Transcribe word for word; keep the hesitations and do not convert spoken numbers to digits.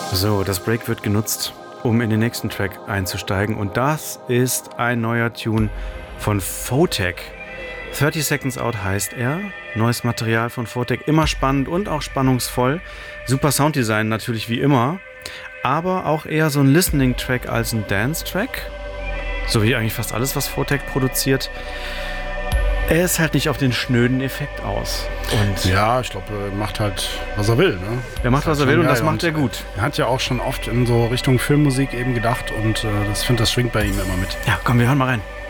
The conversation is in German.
So, das Break wird genutzt, um in den nächsten Track einzusteigen. Und das ist ein neuer Tune von Photek. thirty Seconds Out heißt er. Neues Material von Photek. Immer spannend und auch spannungsvoll. Super Sounddesign natürlich wie immer. Aber auch eher so ein Listening-Track als ein Dance-Track. So wie eigentlich fast alles, was Photek produziert. Er ist halt nicht auf den schnöden Effekt aus. Und ja, ich glaube, er macht halt, was er will. Ne? Er macht, was er will und das macht er gut. Er hat ja auch schon oft in so Richtung Filmmusik eben gedacht und äh, das finde das schwingt bei ihm immer mit. Ja, komm, wir hören mal rein.